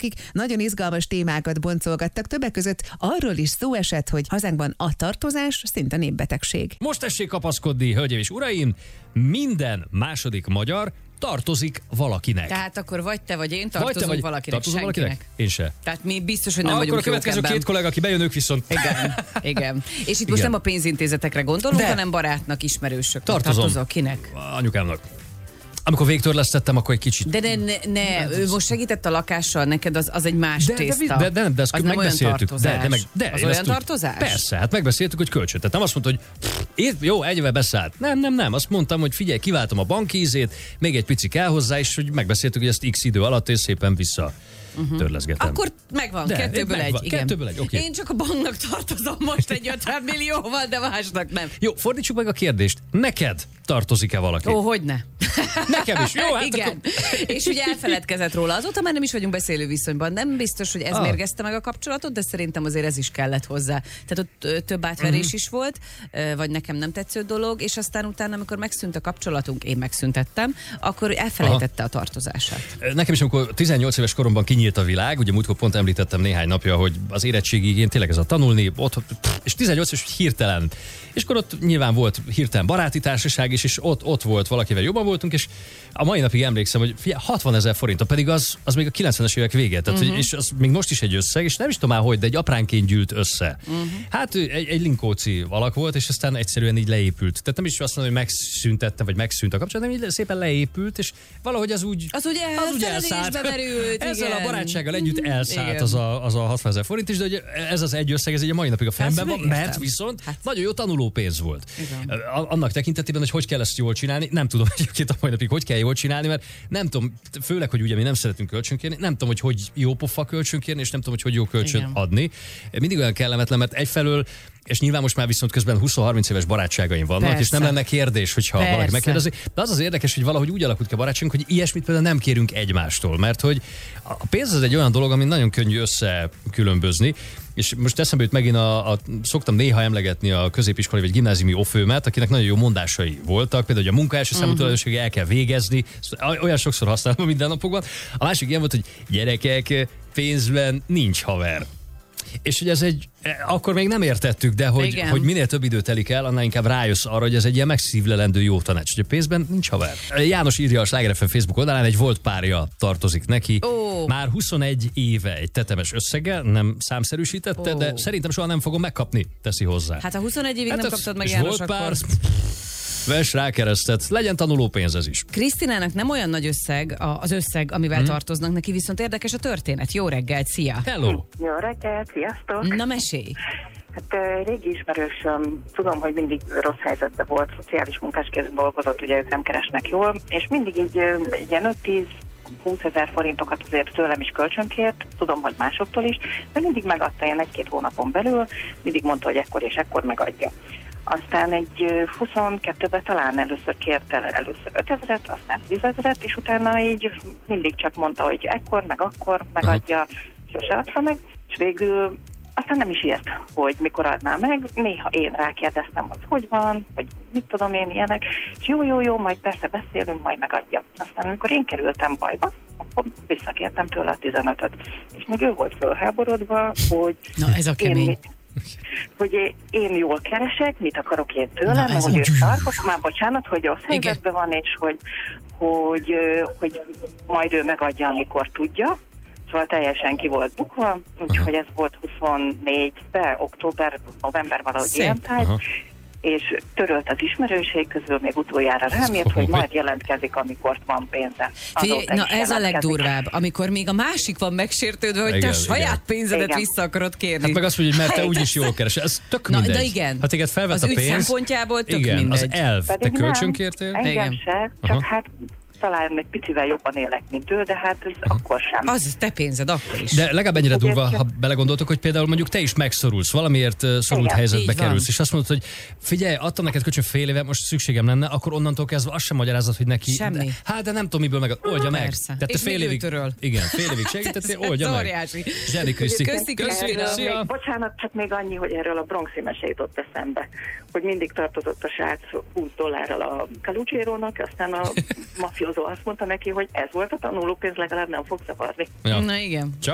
akik nagyon izgalmas témákat boncolgattak. Többek között arról is szó esett, hogy hazánkban a tartozás szinte népbetegség. Most tessék kapaszkodni, hölgyeim és uraim, minden második magyar tartozik valakinek. Tehát akkor vagy te vagy én tartozunk valakinek, senkinek. Én se. Tehát mi biztos, hogy nem akkor vagyunk a következő jók ebben. két kollega, aki bejön, ők viszont. Igen. És itt most nem a pénzintézetekre gondolunk, hanem barátnak, ismerősöknek. Tartozom. Kinek? Anyukámnak. Amikor végtörlesztettem, akkor egy kicsit. De ő most segített a lakással, neked az egy más tészta. De ezt az nem olyan megbeszéltük. tartozás. Az olyan tartozás? Persze, hát megbeszéltük, hogy kölcsön. Tehát nem azt mondta, hogy jó, egy éve beszállt. Nem. Azt mondtam, hogy figyelj, kiváltom a bankízét, még egy pici kell hozzá, és hogy megbeszéltük, hogy ezt x idő alatt és szépen vissza. Törleszgetem. Akkor megvan, kettőből egy. Igen. Kettőből egy, okay. Én csak a banknak tartozom most egy 50 millióval, de másnak nem. Jó, fordítsuk meg a kérdést. Neked tartozik-e valaki? Ó, hogyne. Nekem is. Jó, hát igen. akkor... És ugye elfeledkezett róla. Azóta már nem is vagyunk beszélő viszonyban. Nem biztos, hogy ez mérgezte meg a kapcsolatot, de szerintem azért ez is kellett hozzá. Tehát ott több átverés is volt, vagy nekem nem tetsző dolog, és aztán utána, amikor megszűnt a kapcsolatunk, én megszüntettem, akkor elfelejtette a tartozását. Nekem is, amikor 18 éves koromban kinyílt a világ, ugye múltkor pont említettem néhány napja, hogy az érettségig én tényleg ez a tanulni, és 18 éves hirtelen. És akkor ott nyilván volt hirtelen baráti társaság is, és ott volt valakivel jobban voltunk, és a mai napig emlékszem, hogy 60 000 forint, pedig az még a 90-es évek vége, tehát, és az még most is egy összeg, és nem is tudom már hogy, de egy apránként gyűlt össze. Hát egy linkóci alak volt, és aztán egyszerűen így leépült. Tehát nem is azt mondom, hogy megszüntette, vagy megszűnt a kapcsolat, hanem így szépen leépült, és valahogy az úgy elszállt. Ezzel a barátsággal együtt elszállt az a 60 000 forint is, de hogy ez az egy összeg, ez így a mai napig a fejemben van, mert viszont nagyon jó tanulópénz volt. Annak tekintetében, hogy kell ezt jól csinálni, nem tudom egyébként a mai napig, hogy kell jól csinálni, mert nem tudom, főleg, hogy ugye mi nem szeretünk kölcsönkérni, nem tudom, hogy jó pofa kölcsönkérni, és nem tudom, hogy jó kölcsön adni. Mindig olyan kellemetlen, mert egyfelől, és nyilván most már viszont közben 20-30 éves barátságaim vannak, persze. És nem lenne kérdés, hogyha valaki megkérdezi. De az érdekes, hogy valahogy úgy alakult ki a barátságunk, hogy ilyesmit például nem kérünk egymástól, mert hogy a pénz az egy olyan dolog, ami nagyon könnyű összekülönbözni. És most eszembe jut megint szoktam néha emlegetni a középiskolai vagy gimnáziumi ofőmet, akinek nagyon jó mondásai voltak, például, hogy a munka első számú tulajdonsága el kell végezni, olyan sokszor használom a mindennapokban. A másik ilyen volt, hogy gyerekek, pénzben nincs haver. És hogy ez akkor még nem értettük, de hogy minél több idő telik el, annál inkább rájössz arra, hogy ez egy ilyen megszívlelendő jó tanács, hogy a pénzben nincs haver. János írja a Sláger FM Facebook oldalán, egy volt párja tartozik neki. Már 21 éve egy tetemes összeggel, nem számszerűsítette, de szerintem soha nem fogom megkapni, teszi hozzá. Hát ha 21 évig nem kaptad meg, János, volt pár, vess rá keresztet, legyen tanulópénz ez is. Krisztinának nem olyan nagy összeg az összeg, amivel tartoznak neki, viszont érdekes a történet. Jó reggelt, szia! Hello! Jó reggelt, sziasztok! Na mesélj! Hát régi ismerősöm, tudom, hogy mindig rossz helyzetben volt, szociális munkásként dolgozott, ugye ők nem keresnek jól, és mindig így ilyen 5-10-20 000 forintokat azért tőlem is kölcsönkért, tudom, hogy másoktól is, de mindig megadta ilyen 1-2 hónapon belül, mindig mondta, hogy ekkor és ekkor megadja. Aztán egy 22-ben talán először kérte először 5 000, aztán 10 000, és utána így mindig csak mondta, hogy ekkor, meg akkor megadja, sose adta meg, és végül aztán nem is ért, hogy mikor adná meg. Néha én rákérdeztem, hogy van, vagy mit tudom én, ilyenek, és jó, majd persze beszélünk, majd megadja. Aztán amikor én kerültem bajba, akkor visszakértem tőle a 15-öt. És még ő volt fölháborodva, hogy na, ez a kemény. Hogy én jól keresek, mit akarok én tőlem, hogy ő sarkos, már bocsánat, hogy rossz helyzetben van, és hogy majd ő megadja, amikor tudja. Szóval teljesen ki volt bukva, úgyhogy ez volt 24-ben, október, november valahogy ilyen tájt, és törölt az ismerőség közül, még utoljára rám írt, hogy majd jelentkezik, amikor van pénze. Na ez a legdurvább, amikor még a másik van megsértődve, hogy te a saját pénzedet vissza akarod kérni. Hát meg azt mondja, hogy mert te úgyis jól keresel. Ez tök mindegy. Na, de igen. Hát téged felvett az a pénz. Az ügy szempontjából tök igen, mindegy. Az elv. Pedig te kölcsönkértél? Engem se, csak hát talán egy picivel jobban élek, mint ő, de hát ez akkor sem. Az te pénzed, akkor is. De legalább ennyire durva, ha belegondoltok, hogy például mondjuk te is megszorulsz, valamiért szorult helyzetbe kerülsz, és azt mondod, hogy figyelj, adtam neked kölcsön fél éve, most szükségem lenne, akkor onnantól kezdve azt sem magyarázat, hogy neki. Semmi. De nem tudom, miből meg. Oldja meg. Tehát te fél évig segítettél, oldja meg. Zseni Kriszti. Szia. Bocsánat, csak még annyi, hogy erről a bronxi mese jutott eszembe, hogy mindig tartozott a srác $20 a Caluccirónak, aztán a mafiózó azt mondta neki, hogy ez volt a tanulópénz, legalább nem fog zavarni. Ja. Na igen.